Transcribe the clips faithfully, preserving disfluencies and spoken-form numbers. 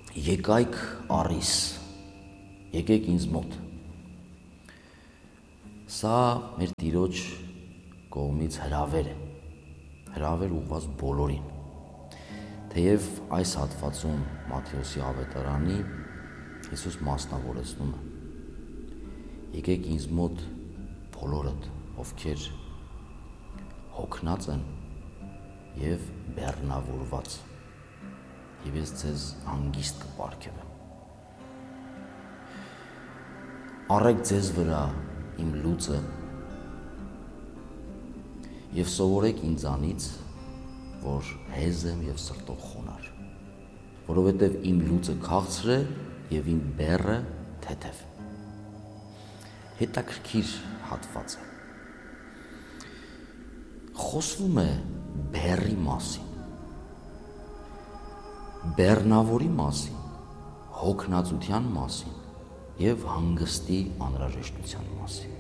Եկայք առիս, եկեք ինձ մոտ։ Սա մեր Տիրոջ կողմից հրավեր է, հրավեր ուղղված բոլորին։ Թեև այս հատվածում Մատթեոսի ավետարանի Հիսուս մասնավորեցնում է. եկեք ինձ մոտ բոլորդ, ովքեր հոգնած են և բեռնավորված, և ես ձեզ հանգիստ կպարգևեմ։ Առեք ձեզ վրա իմ լուծը և սովորեք ինձանից, որ հեզ եմ և սրտով խոնարհ, որովհետև իմ լուծը քաղցր է և իմ բեռը թեթև։ Հետաքրքիր հատված է։ Խոսվում է բեռի մասին, բեռնավորի մասին, հոգնածության մասին և հանգստի անհրաժեշտության մասին։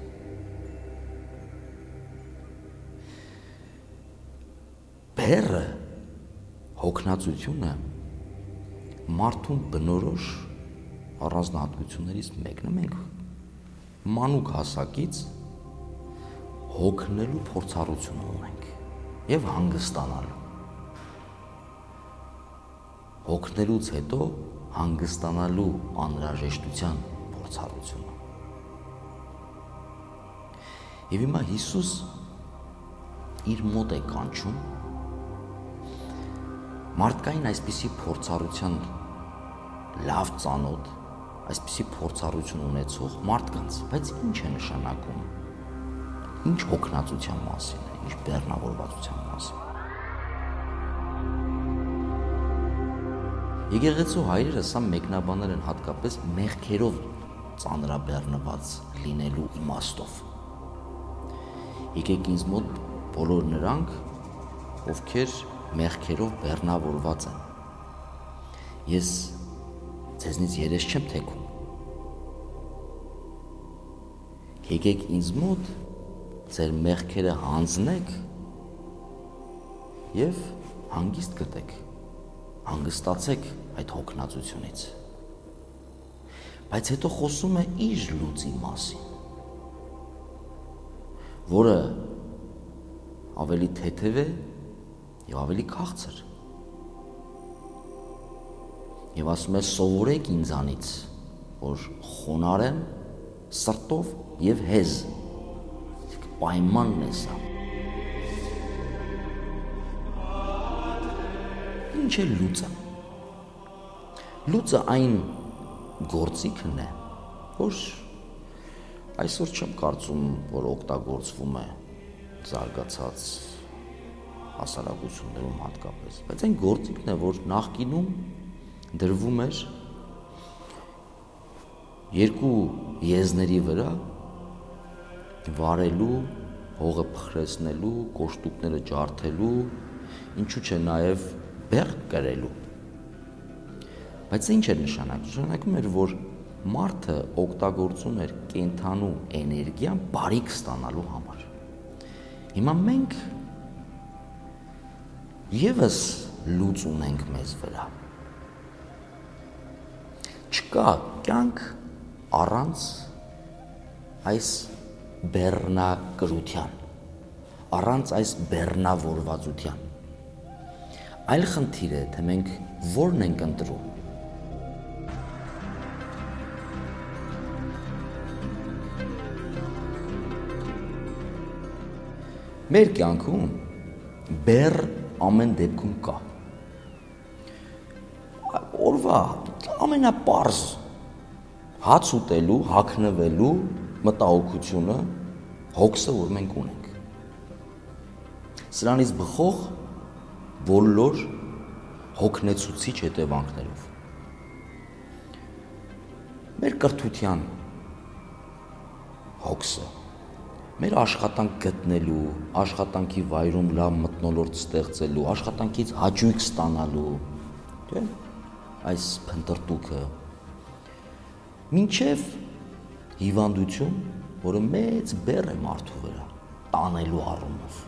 Բեռը, հոգնածությունը մարդուն բնորոշ առանձնահատկություններից մեկն է։ Մենք մանուկ հասակից հոգնելու փորձառություն ունենք և հանգստանալու։ Հոգնելուց հետո հանգստանալու անհրաժեշտության փորձառությունը։ Եվ հիմա Հիսուս իր մոտ է կանչում մարդկային այսպիսի փորձառության լավ ծանոթ, այսպիսի փորձառություն ունեցող մարդկանց, բայց ինչ է նշանակում, ինչ հոգնածության մասին է, ինչ բեռնավորվածության մասին։ Եկեղեցու հայրերը սա մեկնաբանել են հատկապես մեղքերով ծանրաբեռնված լինելու իմաստով։ Եկեք ինձ մոտ բոլոր նրանք, ովքեր մեղքերով բեռնավորված են։ Ես ձեզնից երես չեմ թեքում։ Եկեք ինձ մոտ, ձեր մեղքերը հանձնեք և հանգիստ գտեք, հանգստացեք այդ հոգնածությունից։ Բայց հետո խոսում է իր լուծի մասին, որը ավելի թեթև է և ավելի քաղցր։ Եվ ասում է սովորեք ինձանից, որ խոնարհ եմ սրտով և հեզ։ Պայմանն է սա։ Ինչ է լուծը։ Լուծը այն գործիքն է, որ այսօր չեմ կարծում, որ օգտագործվում է զարգացած հասարակություններում հատկապես, բայց այն գործիքն է, որ նախկինում դրվում էր երկու եզների վրա վարելու, հողը փխրեցնելու, կոշտուկները ջարդելու, ինչու՞ չէ նաև բեռ կրելու։ Բայց ինչ էր նշանակում։ Նշանակում էր, որ մարդը օգտագործում էր կենդանու էներգիան բարիք ստանալու համար։ Հիմա մենք ևս լուծ ունենք մեզ վրա։ Չկա կյանք առանց այս բեռնակրության, առանց այս բեռնավորվածության։ Այլ խնդիր է, թե մենք որն ենք ընտրում։ Մեր կյանքում բեռ ամեն դեպքում կա։ Օրվա ամենապարզ հաց ուտելու, հագնվելու մտահոգությունը, հոգսը, որ մենք ունենք։ Սրանից բխող բոլոր հոգնեցուցիչ հետևանքներով։ Մեր կրթության հոգսը, մեր աշխատանք գտնելու, աշխատանքի վայրում լավ մթնոլորտ ստեղծելու, աշխատանքից հաճույք ստանալու, չէ՞, այս փնտրտուքը, մինչև հիվանդություն, որը մեծ բեռ է մարդու վրա, տանելու առումով։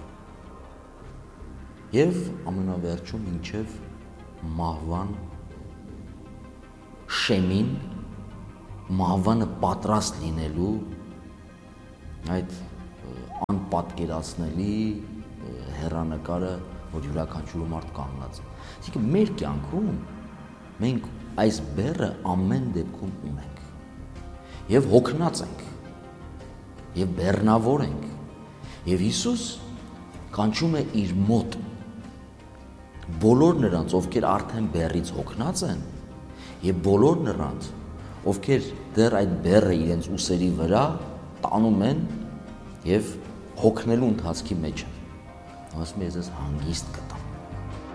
Եվ ամենավերջում մինչև մահվան շեմին, մահվանը պատրաստ լինելու այդ անպատկերացնելի հեռանկարը, որ յուրաքանչյուր մարդ կանգնած է։ Այսինքն մեր կյանքում մենք այս բեռը ամեն դեպքում ունենք եւ հոգնած ենք եւ բեռնավոր ենք եւ Հիսուս կանչում է իր մոտ բոլոր նրանց, ովքեր արդեն բեռից հոգնած են եւ բոլոր նրանց, ովքեր դեռ այդ բեռը իրենց ուսերի վրա տանում են եւ հոգնելու ընթացքի մեջ են։ Ասում է, ես հանգիստ կտամ։